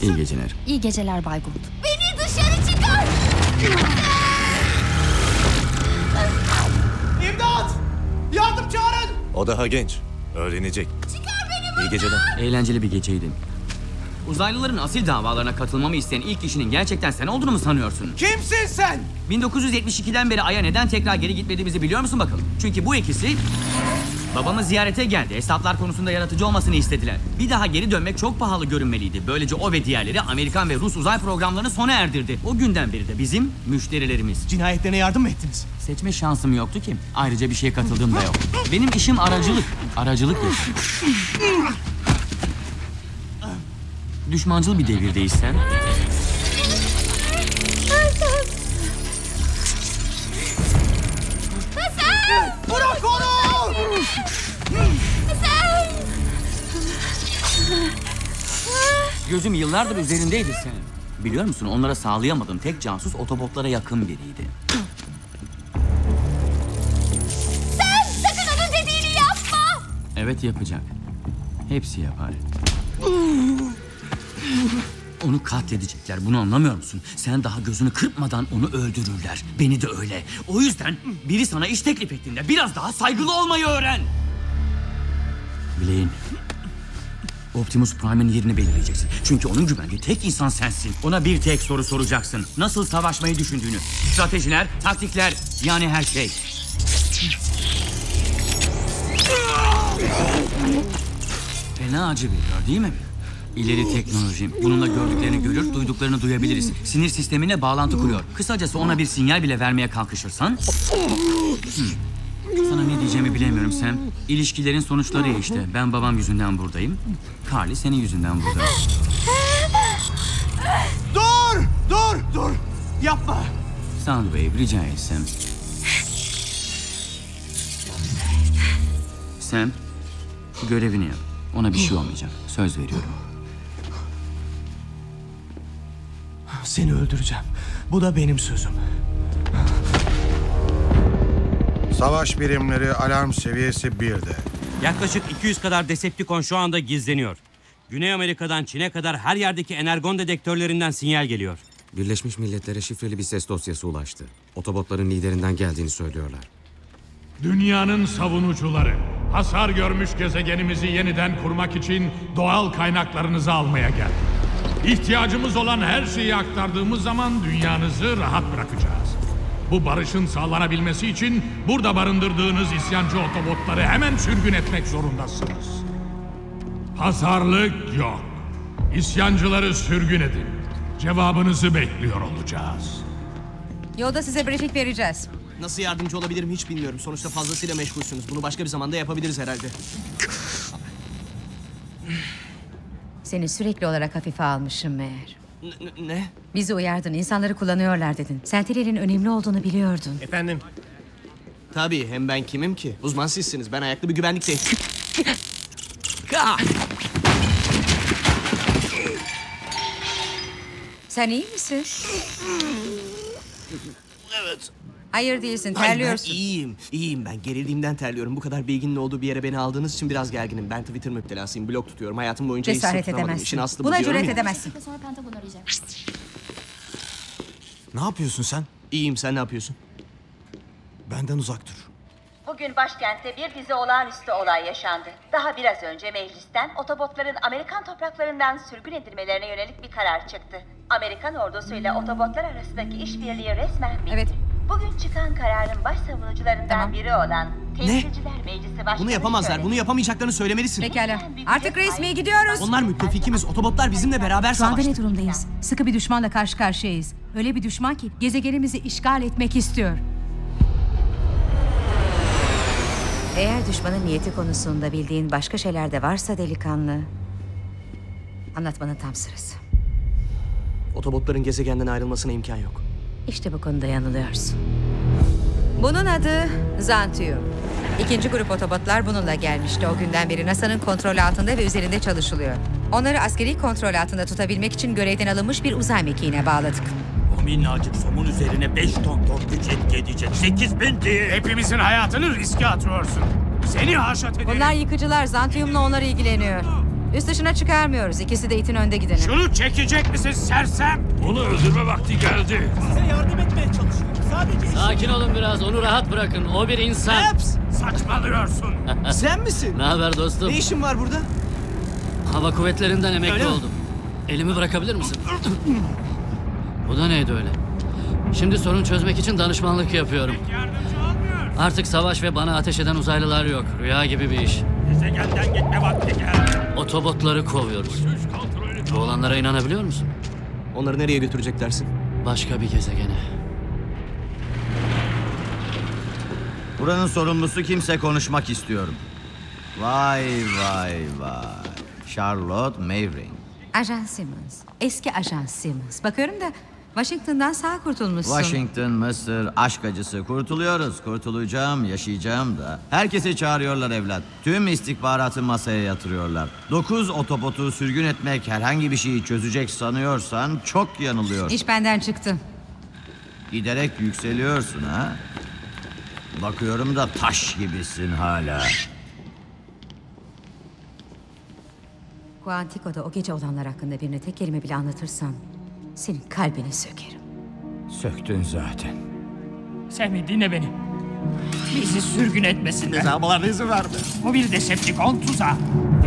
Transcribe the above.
İyi geceler. İyi geceler Bay Gould. Beni dışarı çıkar! İmdat! Yardım çağırın! O daha genç. Öğrenecek. Çıkar beni! İyi geceler. Eğlenceli bir geceydi. Uzaylıların asil davalarına katılmamı isteyen ilk kişinin gerçekten sen olduğunu mu sanıyorsun? Kimsin sen? 1972'den beri Ay'a neden tekrar geri gitmediğimizi biliyor musun bakalım? Çünkü bu ikisi babamı ziyarete geldi. Hesaplar konusunda yaratıcı olmasını istediler. Bir daha geri dönmek çok pahalı görünmeliydi. Böylece o ve diğerleri Amerikan ve Rus uzay programlarını sona erdirdi. O günden beri de bizim müşterilerimiz. Cinayetlerine yardım mı ettiniz? Seçme şansım yoktu ki. Ayrıca bir şeye katıldığım da yok. Benim işim aracılık. Aracılık yapıyorum. Düşmancıl bir devirdeyiz sen. Bırak onu! Gözüm yıllardır üzerindeydi senin. Biliyor musun, onlara sağlayamadığım tek casus otobotlara yakın biriydi. Sakın onun dediğini yapma! Evet, yapacak. Hepsi yapar. Onu katledecekler, bunu anlamıyor musun? Sen daha gözünü kırpmadan onu öldürürler. Beni de öyle. O yüzden biri sana iş teklif ettiğinde biraz daha saygılı olmayı öğren. Blaine, Optimus Prime'in yerini belirleyeceksin. Çünkü onun güvendiği tek insan sensin. Ona bir tek soru soracaksın. Nasıl savaşmayı düşündüğünü. Stratejiler, taktikler, yani her şey. Fena acı veriyor değil mi? İleri teknoloji. Bununla gördüklerini görür, duyduklarını duyabiliriz. Sinir sistemine bağlantı kuruyor. Kısacası ona bir sinyal bile vermeye kalkışırsan... Sana ne diyeceğimi bilemiyorum Sam. İlişkilerin sonuçları ya işte. Ben babam yüzünden buradayım. Carly senin yüzünden burada. Dur! Dur! Dur! Yapma! Soundwave, rica etsem. Sam, görevini yap. Ona bir şey olmayacak. Söz veriyorum. Seni öldüreceğim. Bu da benim sözüm. Savaş birimleri alarm seviyesi 1'de. Yaklaşık 200 kadar Decepticon şu anda gizleniyor. Güney Amerika'dan Çin'e kadar her yerdeki energon dedektörlerinden sinyal geliyor. Birleşmiş Milletler'e şifreli bir ses dosyası ulaştı. Otobotların liderinden geldiğini söylüyorlar. Dünyanın savunucuları, hasar görmüş gezegenimizi yeniden kurmak için doğal kaynaklarınızı almaya geldik. İhtiyacımız olan her şeyi aktardığımız zaman dünyanızı rahat bırakacağız. Bu barışın sağlanabilmesi için burada barındırdığınız isyancı otobotları hemen sürgün etmek zorundasınız. Pazarlık yok. İsyancıları sürgün edin. Cevabınızı bekliyor olacağız. Yolda size briefing vereceğiz. Nasıl yardımcı olabilirim hiç bilmiyorum. Sonuçta fazlasıyla meşgulsünüz. Bunu başka bir zamanda yapabiliriz herhalde. Seni sürekli olarak hafife almışım meğer. Ne? Bizi uyardın, insanları kullanıyorlar dedin. Sentinel'in önemli olduğunu biliyordun. Efendim? Tabii, hem ben kimim ki? Uzman sizsiniz. Ben ayaklı bir güvenlikteyim. Sen iyi misin? Evet. Hayır değilsin, Hayır, terliyorsun. ben iyiyim ben. Gerildiğimden terliyorum. Bu kadar bilginin olduğu bir yere beni aldığınız için biraz gerginim. Ben Twitter müptelasıyım. Blog tutuyorum. Hayatım boyunca hiç Cesaret sıfırlamadım. edemezsin. İşin aslı bu Buna diyorum cüret ya. edemezsin. Sonra Pentagon arayacak. Ne yapıyorsun sen? İyiyim, sen ne yapıyorsun? Benden uzak dur. Bugün başkentte bir dizi olağanüstü olay yaşandı. Daha biraz önce meclisten otobotların Amerikan topraklarından sürgün edilmelerine yönelik bir karar çıktı. Amerikan ordusuyla otobotlar arasındaki işbirliği resmen bitti. Evet. Bugün çıkan kararın baş savunucularından Tamam. biri olan Temsilciler Meclisi Başkanı Bunu yapamazlar. söyledi. Bunu yapamayacaklarını söylemelisin. Pekala. Artık resmi gidiyoruz. Onlar müttefikimiz. Otobotlar bizimle beraber Şu anda savaştı. ne durumdayız? Sıkı bir düşmanla karşı karşıyayız. Öyle bir düşman ki gezegenimizi işgal etmek istiyor. Eğer düşmanın niyeti konusunda bildiğin başka şeyler de varsa delikanlı, anlatmanın tam sırası. Otobotların gezegenden ayrılmasına imkan yok. İşte bu konuda yanılıyorsun. Bunun adı Zantium. İkinci grup otobotlar bununla gelmişti. O günden beri NASA'nın kontrolü altında ve üzerinde çalışılıyor. Onları askeri kontrol altında tutabilmek için görevden alınmış bir uzay mekiğine bağladık. O minnacık somun üzerine 5 ton güç etki edecek 8.000 değil. Hepimizin hayatını riske atıyorsun. Seni haşat ederim. Bunlar yıkıcılar. Zantium'la onlar ilgileniyor. Üst dışına çıkarmıyoruz. İkisi de itin önde gideni. Şunu çekecek misin sersem? Onu öldürme vakti geldi. Sakin olun biraz, onu rahat bırakın. O bir insan. Saçmalıyorsun. Sen misin? Ne haber dostum? Ne işin var burada? Hava kuvvetlerinden emekli Öyle mi? oldum. Elimi bırakabilir misin? Bu da neydi öyle? Şimdi sorun çözmek için danışmanlık yapıyorum. Artık savaş ve bana ateş eden uzaylılar yok. Rüya gibi bir iş. Gezegenden gitme vakti geldi. Otobotları kovuyoruz. Bu olanlara inanabiliyor musun? Onları nereye götürecek dersin? Başka bir gezegene. Buranın sorumlusu kimse konuşmak istiyorum. Vay vay vay. Charlotte Mavering. Ajan Simmons. Eski Ajan Simmons. Bakıyorum da Washington'dan sağ kurtulmuşsun. Washington, Mısır, aşk acısı. Kurtuluyoruz. Kurtulacağım, yaşayacağım da. Herkesi çağırıyorlar evlat. Tüm istihbaratı masaya yatırıyorlar. 9 otobotu sürgün etmek herhangi bir şeyi çözecek sanıyorsan çok yanılıyorsun. İş benden çıktı. Giderek yükseliyorsun ha. Bakıyorum da taş gibisin hala. Quantico'da o gece olanlar hakkında birine tek kelime bile anlatırsan senin kalbini sökerim. Söktün zaten. Sammy dinle beni. Bizi sürgün etmesinler. Cezabalarına izin verme. Bu bir Decepticon tuzağı.